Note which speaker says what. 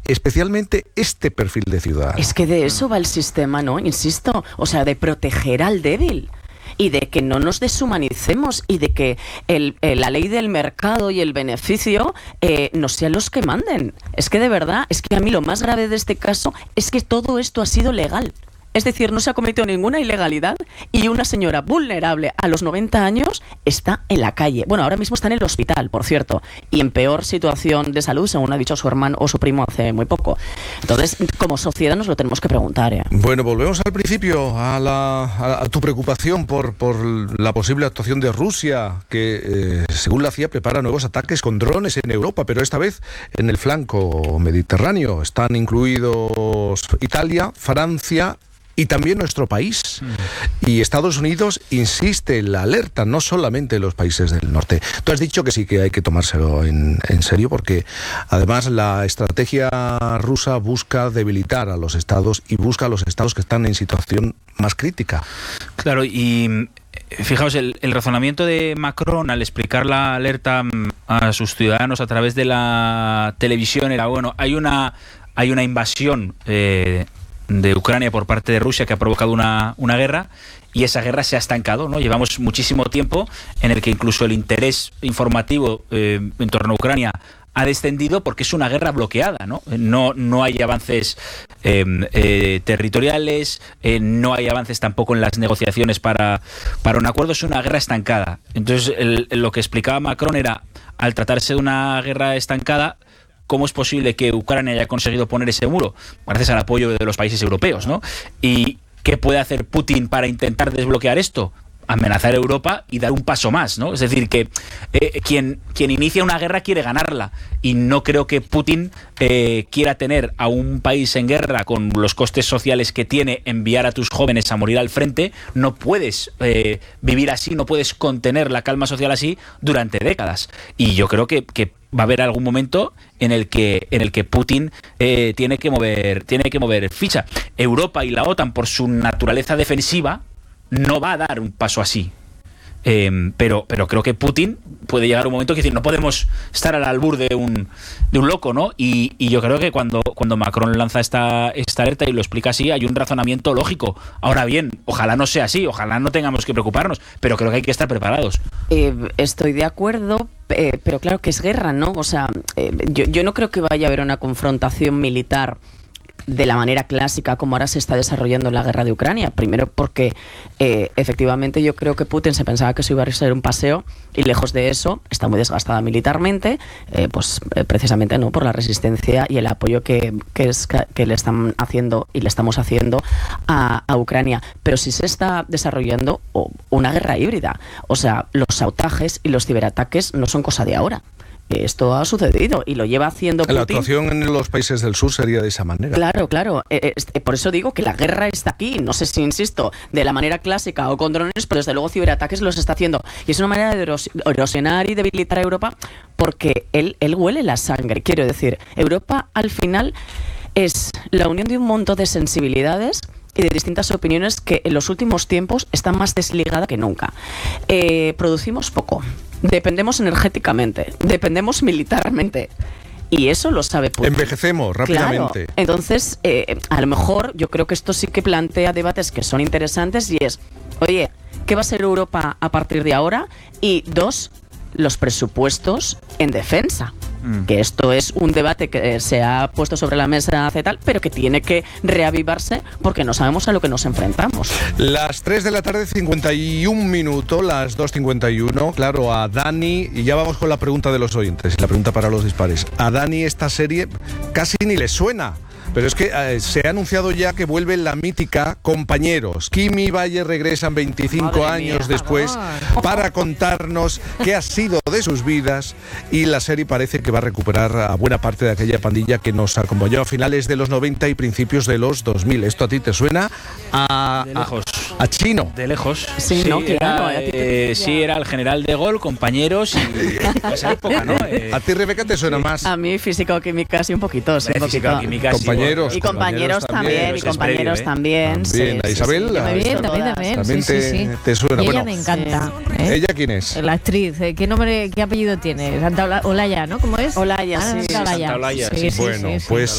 Speaker 1: especialmente este perfil de ciudadano.
Speaker 2: Es que de eso va el sistema, ¿no? Insisto, o sea, de proteger al débil. Y de que no nos deshumanicemos y de que la ley del mercado y el beneficio no sean los que manden. Es que de verdad, es que a mí lo más grave de este caso es que todo esto ha sido legal. Es decir, no se ha cometido ninguna ilegalidad y una señora vulnerable a los 90 años está en la calle. Bueno, ahora mismo está en el hospital, por cierto, y en peor situación de salud, según ha dicho su hermano o su primo hace muy poco. Entonces, como sociedad nos lo tenemos que preguntar.
Speaker 1: Bueno, volvemos al principio, a tu preocupación por la posible actuación de Rusia, que según la CIA prepara nuevos ataques con drones en Europa, pero esta vez en el flanco mediterráneo. Están incluidos Italia, Francia y también nuestro país. Y Estados Unidos insiste en la alerta, no solamente los países del norte. Tú has dicho que sí, que hay que tomárselo en serio, porque además la estrategia rusa busca debilitar a los estados y busca a los estados que están en situación más crítica.
Speaker 3: Claro, y fijaos, el razonamiento de Macron al explicar la alerta a sus ciudadanos a través de la televisión era, bueno, hay una invasión de Ucrania por parte de Rusia que ha provocado una guerra, y esa guerra se ha estancado, ¿no? Llevamos muchísimo tiempo en el que incluso el interés informativo en torno a Ucrania ha descendido porque es una guerra bloqueada, ¿no? No hay avances territoriales, no hay avances tampoco en las negociaciones para un acuerdo, es una guerra estancada. Entonces, lo que explicaba Macron era, al tratarse de una guerra estancada, ¿cómo es posible que Ucrania haya conseguido poner ese muro? Gracias al apoyo de los países europeos, ¿no? ¿Y qué puede hacer Putin para intentar desbloquear esto? Amenazar a Europa y dar un paso más, ¿no? Es decir, que quien inicia una guerra quiere ganarla, y no creo que Putin quiera tener a un país en guerra con los costes sociales que tiene enviar a tus jóvenes a morir al frente. No puedes vivir así, no puedes contener la calma social así durante décadas. Y yo creo que va a haber algún momento en el que Putin tiene que mover ficha. Europa y la OTAN, por su naturaleza defensiva, no va a dar un paso así. Pero creo que Putin puede llegar a un momento que decir, no podemos estar al albur de un loco, ¿no? Y yo creo que cuando Macron lanza esta alerta y lo explica así, hay un razonamiento lógico. Ahora bien, ojalá no sea así, ojalá no tengamos que preocuparnos, pero creo que hay que estar preparados.
Speaker 2: Estoy de acuerdo, pero claro que es guerra, ¿no? O sea, yo no creo que vaya a haber una confrontación militar de la manera clásica como ahora se está desarrollando en la guerra de Ucrania. Primero porque efectivamente yo creo que Putin se pensaba que eso iba a ser un paseo, y lejos de eso está muy desgastada militarmente, precisamente no por la resistencia y el apoyo que le están haciendo y le estamos haciendo a Ucrania. Pero sí se está desarrollando una guerra híbrida. O sea, los sabotajes y los ciberataques no son cosa de ahora. Esto ha sucedido y lo lleva haciendo Putin.
Speaker 1: La actuación en los países del sur sería de esa manera.
Speaker 2: Claro. Por eso digo que la guerra está aquí. No sé si, insisto, de la manera clásica o con drones, pero desde luego ciberataques los está haciendo. Y es una manera de erosionar y debilitar a Europa, porque él huele la sangre. Quiero decir, Europa al final es la unión de un montón de sensibilidades y de distintas opiniones que en los últimos tiempos está más desligada que nunca. Producimos poco. Dependemos energéticamente, dependemos militarmente, y eso lo sabe Putin.
Speaker 1: Envejecemos rápidamente.
Speaker 2: Claro. Entonces, a lo mejor yo creo que esto sí que plantea debates que son interesantes, y es, oye, ¿qué va a ser Europa a partir de ahora? Y dos, los presupuestos en defensa. Que esto es un debate que se ha puesto sobre la mesa hace tal, pero que tiene que reavivarse porque no sabemos a lo que nos enfrentamos.
Speaker 1: Las 3 de la tarde, 51 minutos, las 2:51. Claro, a Dani, y ya vamos con la pregunta de los oyentes, la pregunta para los dispares. A Dani esta serie casi ni le suena. Pero es que se ha anunciado ya que vuelve la mítica Compañeros. Kim y Valle regresan 25 años después para contarnos qué ha sido de sus vidas, y la serie parece que va a recuperar a buena parte de aquella pandilla que nos acompañó a finales de los 90 y principios de los 2000. ¿Esto a ti te suena?
Speaker 3: De lejos.
Speaker 1: A chino.
Speaker 3: De lejos.
Speaker 2: Sí, no, claro.
Speaker 3: Sí, era el general de Gaulle, Compañeros, y esa época, ¿no?
Speaker 1: ¿A ti, Rebeca, te suena más?
Speaker 2: A mí físico-química sí un poquito. Sí,
Speaker 3: Físico-química sí.
Speaker 2: Y compañeros también, y compañeros también.
Speaker 1: Bien,
Speaker 2: Sí,
Speaker 1: Isabel.
Speaker 2: sí,
Speaker 4: También.
Speaker 1: También
Speaker 4: Sí.
Speaker 1: te suena.
Speaker 4: Y ella
Speaker 1: Bueno,
Speaker 4: me encanta.
Speaker 1: ¿ella quién es?
Speaker 4: La actriz. ¿Qué apellido tiene? Santa Olaya, ¿no? ¿Cómo es?
Speaker 2: Olaya, sí.
Speaker 4: Santa Olaya.
Speaker 3: Santa Olaya,
Speaker 4: Sí,
Speaker 1: Bueno, pues